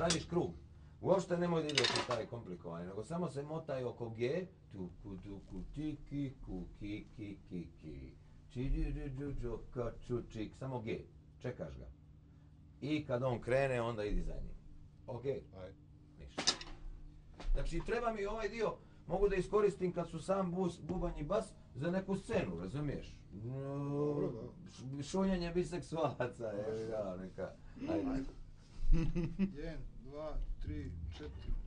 radiš krug. Uopšte nemoj da ideš u taj komplikovanje, nego samo se motaj oko G, tuku, tuku, tiki, kuki, ki, ki, ki, čiđiđiđu, kaču, čik, samo G, čekaš ga. I kad on krene, onda idi za njim. Ok? Ajde. Ništa. Znači, treba mi ovaj dio, mogu da iskoristim kad su sam bubanj i bas za neku scenu, razumiješ? Dobro, da. Šunjenje biseksualaca, je neka. Ajde. 1, 2, 3, 4.